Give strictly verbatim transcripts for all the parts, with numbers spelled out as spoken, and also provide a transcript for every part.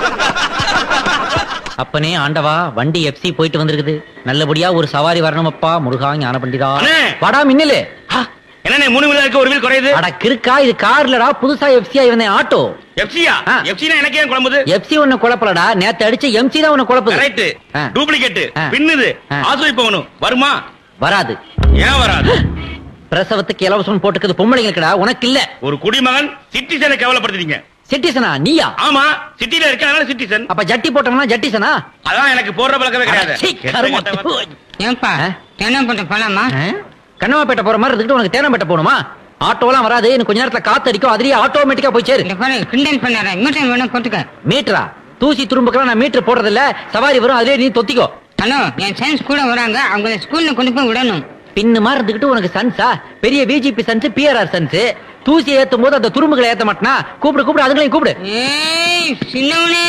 அப்பனே ஆண்டவா, வண்டி எஃப்சி போயிட்டு வந்திருக்குது. நல்லபடியா ஒரு சவாரி வரணும் அப்பா. முருகா ஞான பண்டிதா. வாடா மின்னலே. என்ன மூணு வீலர் இருக்கு, ஒரு வீல் குறையுது. அட கிறுக்கா, இது கார்லடா. புதுசா எஃப்சியா இவனே ஆட்டோ. எஃப்சியா? எஃப்சினா எனக்கு ஏன் குழம்புது? எஃப்சி ஒண்ணு குழப்பலடா, நேத்து அடிச்ச எம்சி தான் ஒண்ணு குழப்புது. ரைட். டூப்ளிகேட் பின்னுது. ஆசுவை போகணும். வருமா? வராது. ஏன் வராது? பிரசவத்துக்கு இலவசம் போட்டுக்குது பொம்பளைங்களுக்குடா, உனக்கு இல்ல. ஒரு குடிமகன் சிட்டிசனை கேவலப்படுத்துறீங்க. சிட்டிசனா நீயா? ஆமா, சிட்டில இருக்கனால சிட்டிசன். அப்ப ஜட்டி போட்டவனா ஜட்டிசனா? அதான் எனக்கு போடுற பழக்கமே கிடையாது. ஏன்பா தேனாம்பேட்டை போலாமா? கண்ணமாப்பேட்டை போற மாதிரி இருந்துட்டு உனக்கு தேனாம்பேட்டை போகணுமா? ஆட்டோலாம் வராது. இன்னும் கொஞ்ச நேரத்துல காத்து அடிக்கும், அதுலயே ஆட்டோமேட்டிக்கா போய் சேரு. கிண்டல் பண்ணார மீட்டர் வேணும் போட்டுக்க. மீட்டரா? தூசி துரும்புக்கெல்லாம் நான் மீட்டர் போடுறது இல்ல. சவாரி வரும், அதுலயே நீ தொத்திக்கோ. ஹலோ, என் சயின்ஸ் கூட வராங்க, அவங்க ஸ்கூல்ல கொண்டு போய் விடணும். பின்னு மாதிரி இருந்துகிட்டு உனக்கு சன்ஸா? பெரிய பிஜிபி சன்ஸ், பிஆர்ஆர் சன்ஸ். தூசி ஏத்தும் போது அந்த துரும்புகளை ஏத்த மாட்டனா? கூப்பிடு கூப்பிடு, அதுங்களையும் கூப்பிடு. ஏய் சின்னவனே,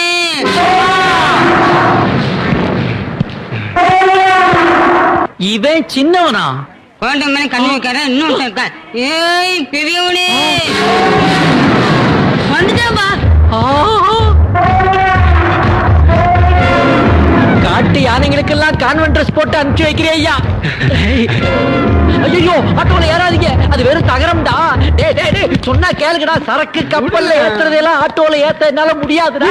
இவன் சின்னவனா? கோண்ட மேல கண்ணு வைக்கிற இன்னும். ஏய் பெரியவனே, வந்துட்டாப்பா. காட்டு யானைகளுக்கெல்லாம் கான்வென்ட் ட்ரெஸ் போட்டு அனுப்பிச்சு வைக்கிறேன் ஐயா. ஐயோ, ஆட்டோல ஏறாதீங்க, அது வெறும் தகரம்டா. டேய் டேய் டேய், சொன்னா கேளுங்கடா. சரக்கு கப்பல்ல ஏத்துறதெல்லாம் ஆட்டோல ஏத்த என்னால முடியாதுடா.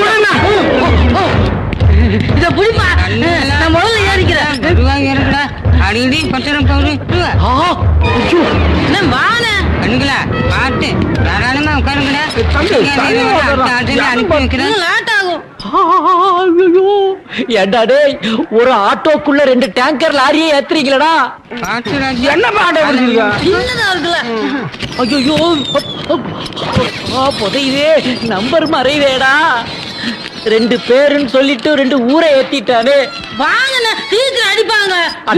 இத புடிப்பா, நான் முதல்ல ஏறிக்கிறேன். ஏறிக்கடா. அடிக்கடி பத்திரம் போகுது. வான கண்ணுங்களா பாட்டு தாராளமா உட்காருங்கடா. அனுப்பி வைக்கிறேன். லேட் ஆகும். ஏண்டா டேய், ஒரு ஆட்டோக்குள்ள ரெண்டு டேங்கர் லாரியே ஏத்துறீங்களடா? என்ன பாட்டு இருக்குல்ல? ஐயோ புதையுதே, நம்பர் மறைவேடா. ரெண்டு பேருன்னு சொல்லிட்டு ரெண்டு ஊரை ஏத்திட்டானே. வாங்க சீக்கிரம் அடிப்பாங்க.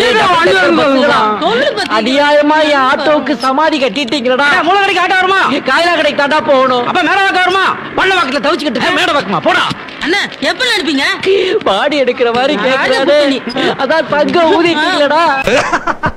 அநியாயமா என் ஆட்டோவுக்கு சமாதி கட்டிட்டீங்களா? மூல கடைக்கு ஆட்டோ வருமா? காயலா கடைக்கு தாண்டா போகணும். அப்ப மேட வாக்க வருமா? பள்ள வாக்குல தவிச்சுக்கிட்டு மேட வாக்குமா? போடா அண்ணா. எப்படி அடிப்பீங்க? பாடி எடுக்கிற மாதிரி கேட்கறானே. அதான் தங்க ஊதிட்டீங்களா?